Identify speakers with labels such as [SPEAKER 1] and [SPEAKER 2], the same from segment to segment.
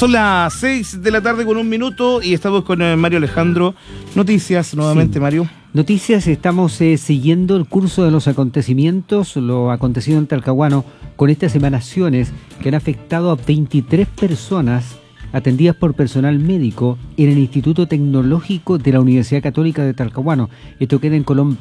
[SPEAKER 1] Son las 6 de la tarde con 1 minuto y estamos con Mario Alejandro. Noticias nuevamente, sí. Mario.
[SPEAKER 2] Noticias, estamos siguiendo el curso de los acontecimientos, lo acontecido en Talcahuano, con estas emanaciones que han afectado a 23 personas atendidas por personal médico en el Instituto Tecnológico de la Universidad Católica de Talcahuano. Esto queda en Colón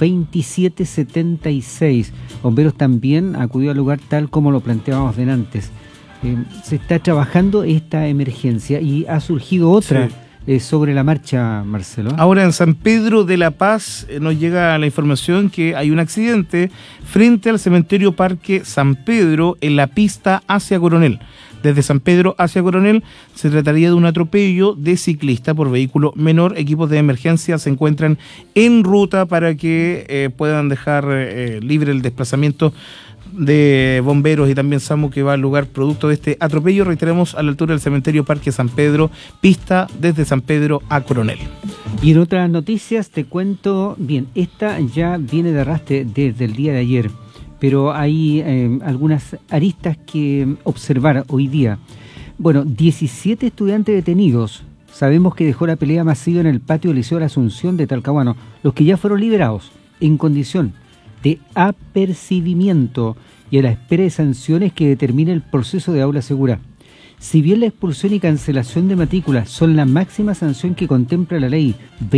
[SPEAKER 2] 2776. Bomberos también acudió al lugar tal como lo planteábamos antes. Se está trabajando esta emergencia y ha surgido otra sobre la marcha, Marcelo.
[SPEAKER 1] Ahora en San Pedro de la Paz nos llega la información que hay un accidente frente al cementerio Parque San Pedro en la pista hacia Coronel. Desde San Pedro hacia Coronel se trataría de un atropello de ciclista por vehículo menor. Equipos de emergencia se encuentran en ruta para que puedan dejar libre el desplazamiento de bomberos y también SAMU que va al lugar producto de este atropello. Reiteramos, a la altura del cementerio Parque San Pedro, pista desde San Pedro a Coronel.
[SPEAKER 2] Y en otras noticias te cuento, bien, esta ya viene de arrastre desde el día de ayer, pero hay algunas aristas que observar hoy día. Bueno, 17 estudiantes detenidos. Sabemos que dejó la pelea masiva en el patio del Liceo de la Asunción de Talcahuano, los que ya fueron liberados en condición de apercibimiento y a la espera de sanciones que determine el proceso de aula segura. Si bien la expulsión y cancelación de matrícula son la máxima sanción que contempla la ley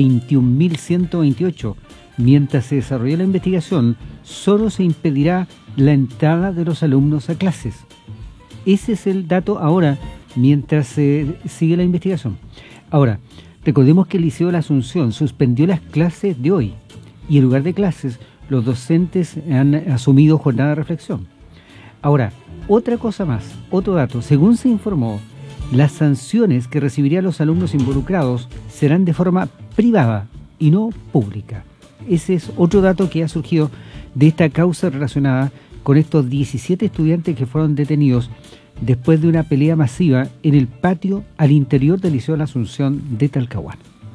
[SPEAKER 2] 21.128, mientras se desarrolla la investigación, solo se impedirá la entrada de los alumnos a clases. Ese es el dato ahora, mientras se sigue la investigación. Ahora, recordemos que el Liceo de la Asunción suspendió las clases de hoy y en lugar de clases, los docentes han asumido jornada de reflexión. Ahora, otra cosa más, otro dato. Según se informó, las sanciones que recibirían los alumnos involucrados serán de forma privada y no pública. Ese es otro dato que ha surgido de esta causa relacionada con estos 17 estudiantes que fueron detenidos después de una pelea masiva en el patio al interior del Liceo de la Asunción de Talcahuano.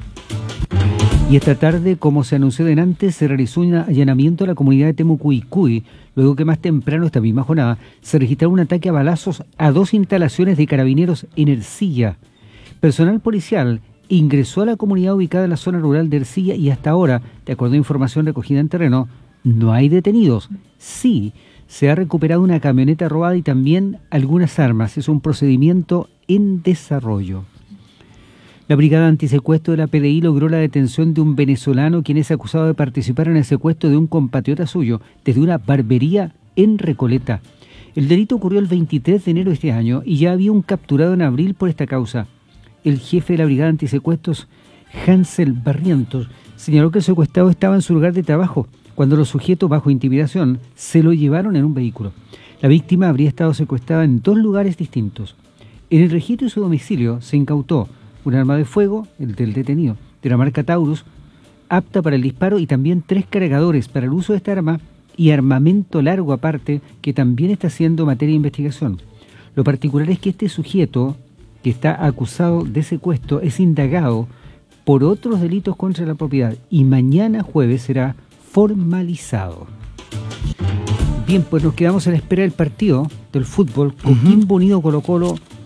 [SPEAKER 2] Y esta tarde, como se anunció de antes, se realizó un allanamiento a la comunidad de Temucuicui, luego que más temprano esta misma jornada se registró un ataque a balazos a 2 instalaciones de carabineros en Ercilla. Personal policial ingresó a la comunidad ubicada en la zona rural de Ercilla y hasta ahora, de acuerdo a información recogida en terreno, no hay detenidos. Sí, se ha recuperado una camioneta robada y también algunas armas. Es un procedimiento en desarrollo. La Brigada Antisecuestro de la PDI logró la detención de un venezolano quien es acusado de participar en el secuestro de un compatriota suyo desde una barbería en Recoleta. El delito ocurrió el 23 de enero de este año y ya había un capturado en abril por esta causa. El jefe de la Brigada Antisecuestros, Hansel Barrientos, señaló que el secuestrado estaba en su lugar de trabajo cuando los sujetos, bajo intimidación, se lo llevaron en un vehículo. La víctima habría estado secuestrada en 2 lugares distintos. En el registro de su domicilio se incautó un arma de fuego, el del detenido, de la marca Taurus, apta para el disparo y también 3 cargadores para el uso de esta arma y armamento largo aparte que también está siendo materia de investigación. Lo particular es que este sujeto que está acusado de secuestro es indagado por otros delitos contra la propiedad y mañana jueves será formalizado. Bien, pues nos quedamos a la espera del partido del fútbol. Coquimbo Unido Colo-Colo